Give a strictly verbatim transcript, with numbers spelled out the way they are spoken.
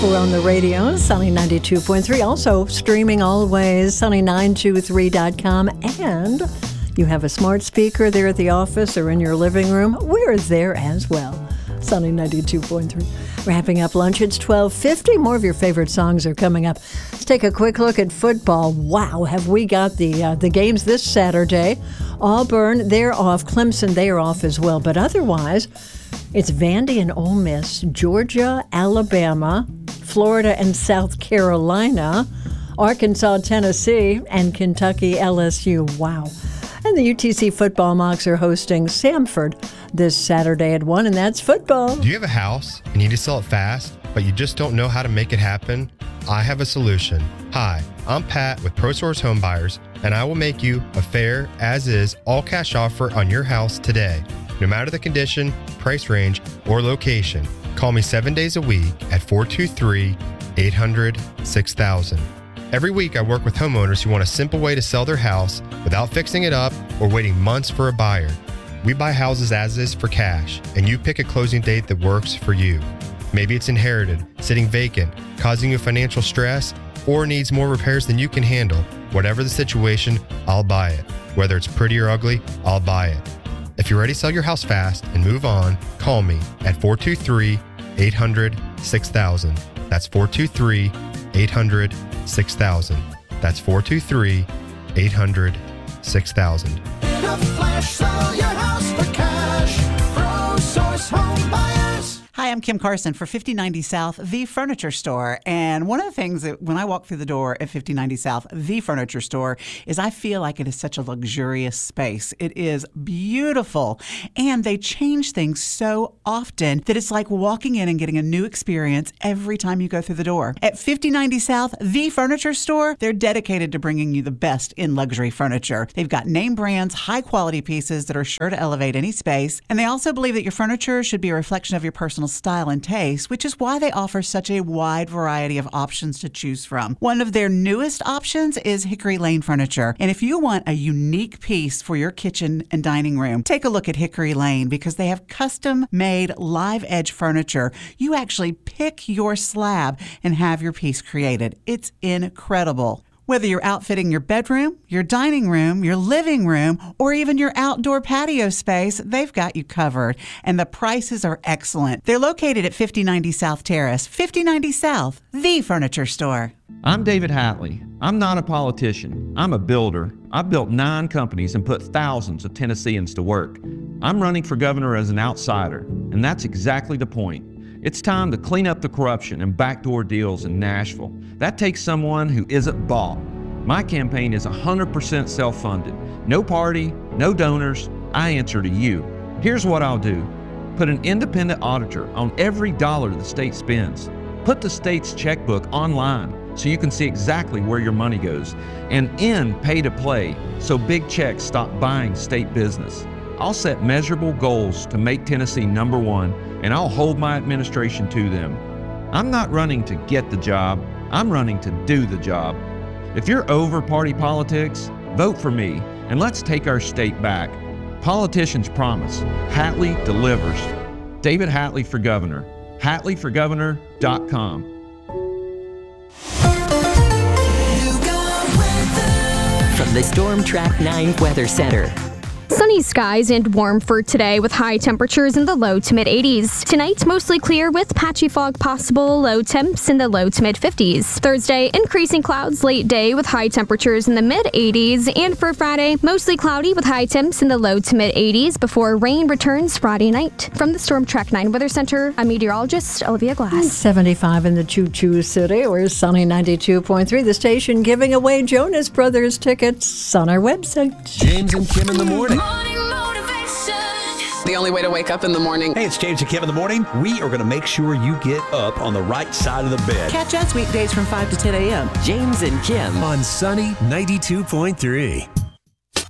We're on the radio, Sunny ninety-two point three. Also streaming always, sunny nine two three dot com. And you have a smart speaker there at the office or in your living room. We're there as well. Sunny ninety-two point three. Wrapping up lunch, it's twelve fifty. More of your favorite songs are coming up. Let's take a quick look at football. Wow, have we got the uh, the games this Saturday. Auburn, they're off. Clemson, they are off as well. But otherwise, it's Vandy and Ole Miss, Georgia, Alabama, Florida and South Carolina, Arkansas, Tennessee, and Kentucky, L S U. Wow. And the U T C football Mocs are hosting Samford this Saturday at one, and that's football. Do you have a house and you need to sell it fast, but you just don't know how to make it happen? I have a solution. Hi, I'm Pat with ProSource Home Buyers, and I will make you a fair, as-is, all-cash offer on your house today. No matter the condition, price range, or location, call me seven days a week at four two three, eight hundred, six thousand. Every week, I work with homeowners who want a simple way to sell their house without fixing it up or waiting months for a buyer. We buy houses as is for cash, and you pick a closing date that works for you. Maybe it's inherited, sitting vacant, causing you financial stress, or needs more repairs than you can handle. Whatever the situation, I'll buy it. Whether it's pretty or ugly, I'll buy it. If you're ready to sell your house fast and move on, call me at four two three, eight hundred, six thousand. That's four two three, eight hundred, six thousand. That's four two three, eight hundred, six thousand. In a flash, sell your house for cash. ProSource Home Buyers. Hi, I'm Kim Carson for fifty ninety South, the furniture store. And one of the things that when I walk through the door at fifty ninety South, the furniture store, is I feel like it is such a luxurious space. It is beautiful. And they change things so often that it's like walking in and getting a new experience every time you go through the door. At fifty ninety South, the furniture store, they're dedicated to bringing you the best in luxury furniture. They've got name brands, high quality pieces that are sure to elevate any space. And they also believe that your furniture should be a reflection of your personal style and taste, which is why they offer such a wide variety of options to choose from. One of their newest options is Hickory Lane Furniture. And if you want a unique piece for your kitchen and dining room, take a look at Hickory Lane because they have custom-made live edge furniture. You actually pick your slab and have your piece created. It's incredible. Whether you're outfitting your bedroom, your dining room, your living room, or even your outdoor patio space, they've got you covered. And the prices are excellent. They're located at fifty ninety South Terrace, fifty ninety South, the furniture store. I'm David Hatley. I'm not a politician. I'm a builder. I've built nine companies and put thousands of Tennesseans to work. I'm running for governor as an outsider, and that's exactly the point. It's time to clean up the corruption and backdoor deals in Nashville. That takes someone who isn't bought. My campaign is one hundred percent self-funded. No party, no donors. I answer to you. Here's what I'll do. Put an independent auditor on every dollar the state spends. Put the state's checkbook online so you can see exactly where your money goes. And end pay-to-play so big checks stop buying state business. I'll set measurable goals to make Tennessee number one, and I'll hold my administration to them. I'm not running to get the job, I'm running to do the job. If you're over party politics, vote for me, and let's take our state back. Politicians promise, Hatley delivers. David Hatley for governor, hatley for governor dot com. From the Storm Track nine Weather Center. Sunny skies and warm for today with high temperatures in the low to mid eighties. Tonight, mostly clear with patchy fog possible, low temps in the low to mid fifties. Thursday, increasing clouds late day with high temperatures in the mid eighties. And for Friday, mostly cloudy with high temps in the low to mid eighties before rain returns Friday night. From the Storm Track nine Weather Center, I'm meteorologist Olivia Glass. seventy-five in the Choo Choo City. We're Sunny ninety-two point three, the station giving away Jonas Brothers tickets on our website. James and Kim in the morning. The only way to wake up in the morning. Hey, it's James and Kim in the morning. We are going to make sure you get up on the right side of the bed. Catch us weekdays from five to ten a.m. James and Kim on Sunny ninety-two point three.